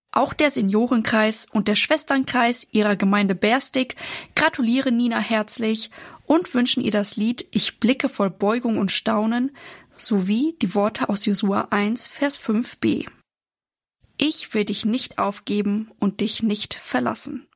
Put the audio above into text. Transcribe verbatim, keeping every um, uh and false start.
Auch der Seniorenkreis und der Schwesternkreis ihrer Gemeinde Berstig gratulieren Nina herzlich und wünschen ihr das Lied »Ich blicke voll Beugung und Staunen« sowie die Worte aus Josua eins, Vers fünf b. Ich will dich nicht aufgeben und dich nicht verlassen.